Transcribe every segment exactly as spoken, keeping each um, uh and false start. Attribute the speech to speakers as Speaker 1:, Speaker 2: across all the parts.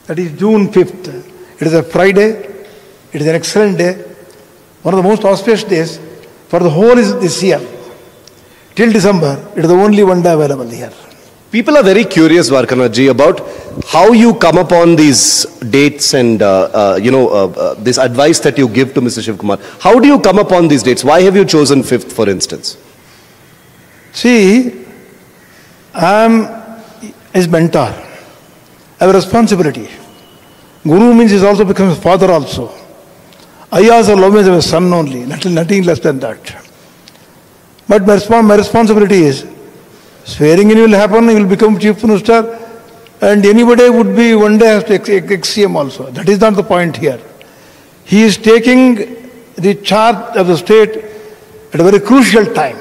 Speaker 1: That is June fifth. It is a Friday. It is an excellent day. One of the most auspicious days for the whole is this year. Till December, it is the only one day available here.
Speaker 2: People are very curious, Dwarkanath-ji, about how you come upon these dates and, uh, uh, you know, uh, uh, this advice that you give to Mister Shiv Kumar. How do you come upon these dates? Why have you chosen fifth, for instance?
Speaker 1: See, I am his mentor. I have a responsibility. Guru means he also becomes father also. I also love him as a son only, nothing, nothing less than that. But my, resp my responsibility is, swearing in will happen, he will become chief minister, and anybody would be one day has to ex C M also. That is not the point here. He is taking the charge of the state at a very crucial time.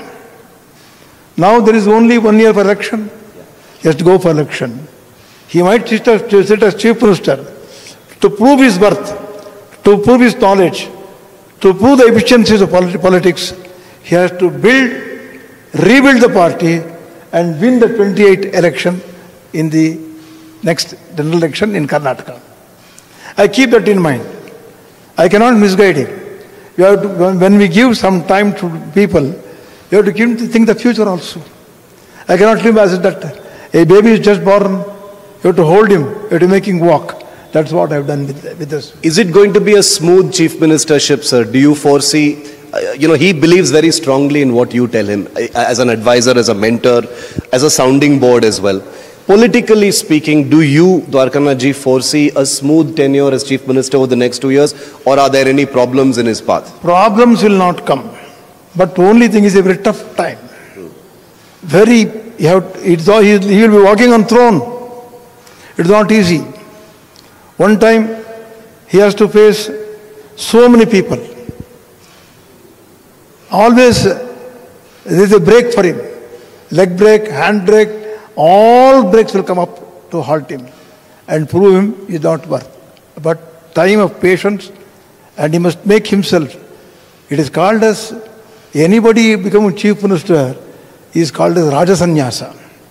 Speaker 1: Now there is only one year for election. He has to go for election. He might sit as, sit as chief minister to prove his worth, to prove his knowledge, to prove the efficiencies of polit politics. He has to build, rebuild the party and win the twenty-eighth election in the next general election in Karnataka. I keep that in mind. I cannot misguide him. You have to, when we give some time to people, you have to give him to think the future also. I cannot live as that a baby is just born, you have to hold him, you have to make him walk. That's what I have done with, with this.
Speaker 2: Is it going to be a smooth chief ministership, sir? Do you foresee, uh, you know, he believes very strongly in what you tell him, uh, as an advisor, as a mentor, as a sounding board as well. Politically speaking, do you, Dwarkanath-ji, foresee a smooth tenure as chief minister over the next two years, or are there any problems in his path?
Speaker 1: Problems will not come. But the only thing is a very tough time. Very, you have, it's all, he will be walking on throne. It's not easy. One time, he has to face so many people. Always, there is a break for him. Leg break, hand break, all breaks will come up to halt him and prove him is not worth. But time of patience, and he must make himself. It is called as, anybody become chief minister is called as Raja Sannyasa.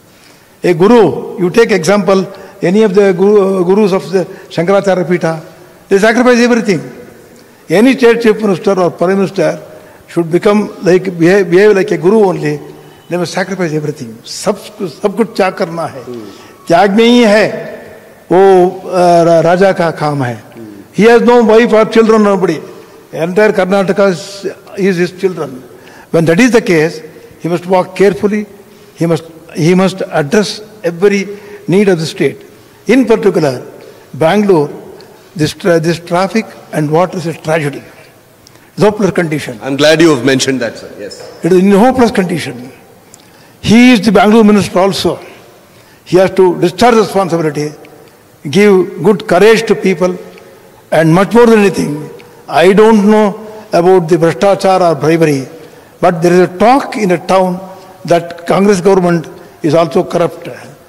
Speaker 1: A guru, you take example, any of the guru, uh, gurus of the Shankaracharya Pitha, they sacrifice everything. Any state chief minister or prime minister should become like, behave, behave like a guru only. They must sacrifice everything. सब सब कुछ त्याग करना है. त्याग में ही है वो राजा का काम है. He has no wife or children, nobody. Entire Karnataka is, is his children. When that is the case, he must walk carefully. He must he must address every need of the state. In particular, Bangalore, this tra this traffic and water is a tragedy. It's a hopeless condition.
Speaker 2: I'm glad you have mentioned that, sir. Yes.
Speaker 1: It is in a hopeless condition. He is the Bangalore minister also. He has to discharge responsibility, give good courage to people, and much more than anything, I don't know about the Bhrashtachar or bribery, but there is a talk in a town that Congress government is also corrupt.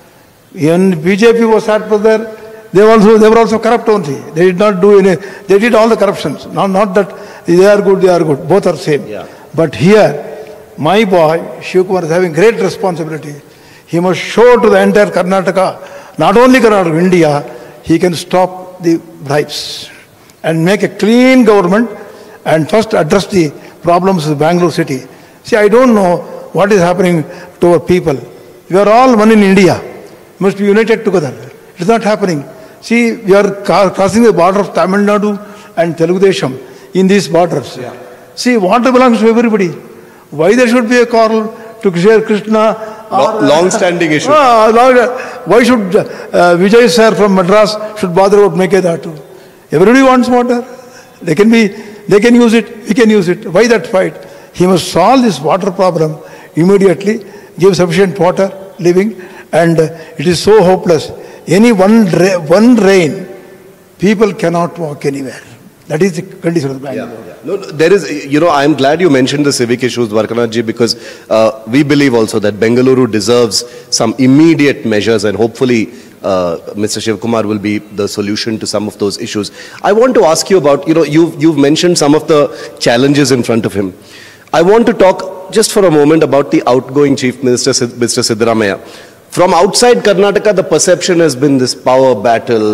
Speaker 1: When B J P was sat there, they also they were also corrupt only. They did not do any. They did all the corruptions. Not not that they are good, they are good. Both are same.
Speaker 2: Yeah.
Speaker 1: But here, my boy Shiv Kumar is having great responsibility. He must show to the entire Karnataka, not only Karnataka, India, he can stop the bribes and make a clean government and first address the problems of Bangalore city. See, I don't know what is happening to our people. We are all one in India. We must be united together. It is not happening. See, we are crossing the border of Tamil Nadu and Telugu Desham in these borders. Yeah. See, water belongs to everybody. Why there should be a quarrel to share Krishna?
Speaker 2: Long-standing issue.
Speaker 1: Uh, why should uh, Vijay sir from Madras should bother about Mekedatu? Everybody wants water. They can be, they can use it. We can use it. Why that fight? He must solve this water problem immediately. Give sufficient water, living, and uh, it is so hopeless. Any one ra one rain, people cannot walk anywhere. That is the condition of Bangalore.
Speaker 2: Yeah, yeah. No, there is, you know, I am glad you mentioned the civic issues, Dwarkanath-ji, because uh, we believe also that Bengaluru deserves some immediate measures, and hopefully uh, Mister Shiv Kumar will be the solution to some of those issues. I want to ask you about, you know, you've, you've mentioned some of the challenges in front of him. I want to talk just for a moment about the outgoing Chief Minister, Mister Siddaramaiah. From outside Karnataka, the perception has been this power battle,